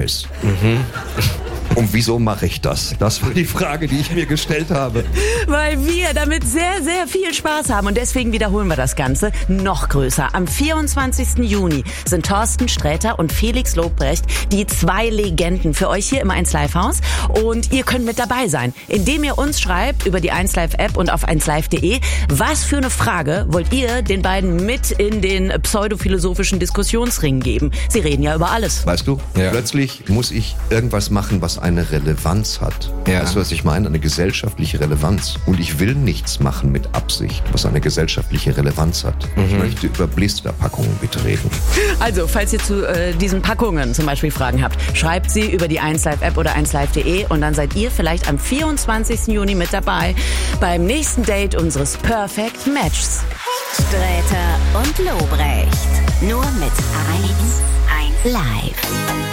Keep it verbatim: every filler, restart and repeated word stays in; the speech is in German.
ist. Mhm. Und wieso mache ich das? Das war die Frage, die ich mir gestellt habe. Weil wir damit sehr, sehr viel Spaß haben und deswegen wiederholen wir das Ganze noch größer. Am vierundzwanzigsten Juni sind Thorsten Sträter und Felix Lobrecht die zwei Legenden für euch hier im eins Live Haus und ihr könnt mit dabei sein, indem ihr uns schreibt über die eins Live App und auf eins live punkt de. Was für eine Frage wollt ihr den beiden mit in den pseudophilosophischen Diskussionsring geben? Sie reden ja über alles. Weißt du, ja. Plötzlich muss ich irgendwas machen, was eine Relevanz hat. Ja. Weißt du, was ich meine? Eine gesellschaftliche Relevanz. Und ich will nichts machen mit Absicht, was eine gesellschaftliche Relevanz hat. Mhm. Ich möchte über Blisterpackungen bitte reden. Also, falls ihr zu äh, diesen Packungen zum Beispiel Fragen habt, schreibt sie über die eins Live App oder eins live punkt de und dann seid ihr vielleicht am vierundzwanzigsten Juni mit dabei beim nächsten Date unseres Perfect Matches. Sträter und Lobrecht. Nur mit eins Live.